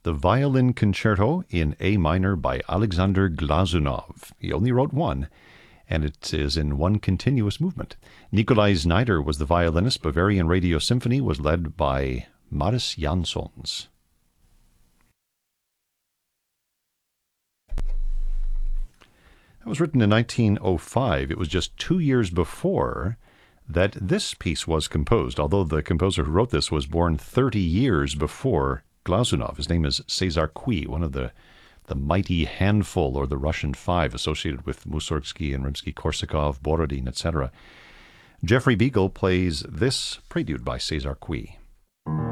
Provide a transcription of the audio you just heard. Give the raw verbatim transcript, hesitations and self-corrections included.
the Violin Concerto in A minor by Alexander Glazunov. He only wrote one, and it is in one continuous movement. Nikolai Znaider was the violinist. Bavarian Radio Symphony was led by Maris Jansons. It was written in nineteen oh five. It was just two years before that this piece was composed, although the composer who wrote this was born thirty years before Glazunov. His name is Cesar Cui, one of the, the mighty handful, or the Russian Five, associated with Mussorgsky and Rimsky-Korsakov, Borodin, et cetera. Jeffrey Beagle plays this prelude by Cesar Cui.